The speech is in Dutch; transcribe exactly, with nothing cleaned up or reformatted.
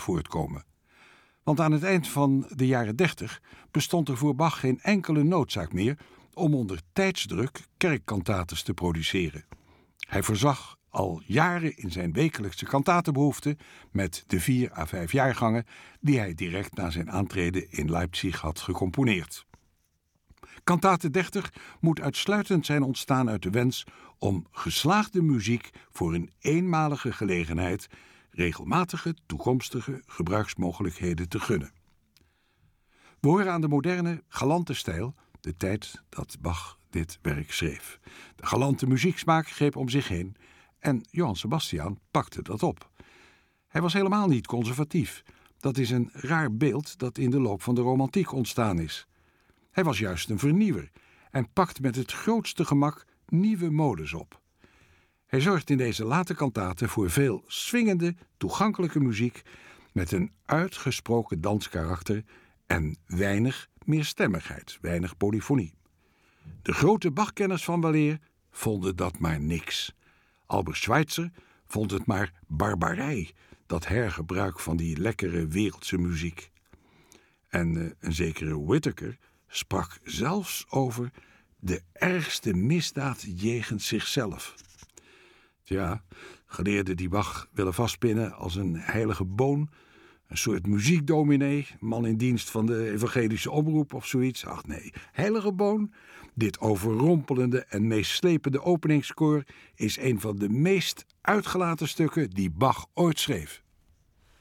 voortkomen. Want aan het eind van de jaren dertig bestond er voor Bach geen enkele noodzaak meer om onder tijdsdruk kerkkantates te produceren. Hij voorzag al jaren in zijn wekelijkse kantatenbehoefte met de vier à vijf jaargangen die hij direct na zijn aantreden in Leipzig had gecomponeerd. Kantate dertig moet uitsluitend zijn ontstaan uit de wens om geslaagde muziek voor een eenmalige gelegenheid regelmatige toekomstige gebruiksmogelijkheden te gunnen. We horen aan de moderne, galante stijl de tijd dat Bach dit werk schreef. De galante muzieksmaak greep om zich heen en Johann Sebastian pakte dat op. Hij was helemaal niet conservatief. Dat is een raar beeld dat in de loop van de romantiek ontstaan is. Hij was juist een vernieuwer en pakt met het grootste gemak nieuwe modes op. Hij zorgt in deze late kantaten voor veel swingende, toegankelijke muziek met een uitgesproken danskarakter en weinig meerstemmigheid, weinig polyfonie. De grote Bachkenners van weleer vonden dat maar niks. Albert Schweitzer vond het maar barbarij, dat hergebruik van die lekkere wereldse muziek. En uh, een zekere Whittaker sprak zelfs over de ergste misdaad jegens zichzelf. Ja, geleerden die Bach willen vastpinnen als een heilige boon, een soort muziekdominee, man in dienst van de evangelische omroep of zoiets. Ach nee, heilige boon. Dit overrompelende en meeslepende openingskoor is een van de meest uitgelaten stukken die Bach ooit schreef.